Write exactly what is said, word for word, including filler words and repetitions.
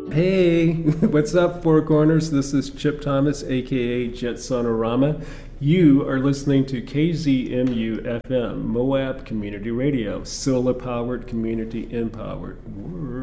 Hey, what's up, Four Corners? This is Chip Thomas, aka Jet Sonorama. You are listening to K Z M U F M, Moab Community Radio, solar powered, community empowered. Word.